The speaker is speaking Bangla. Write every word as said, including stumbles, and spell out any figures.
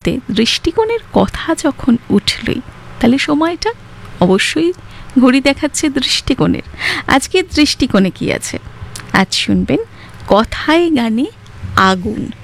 মুহূর্তে দৃষ্টিকোণের কথা যখন উঠলই, তাহলে সময়টা অবশ্যই ঘড়ি দেখাচ্ছে দৃষ্টিকোণের। আজকের দৃষ্টিকোণে কি আছে? আজ শুনবেন কথায় গানে আগুন।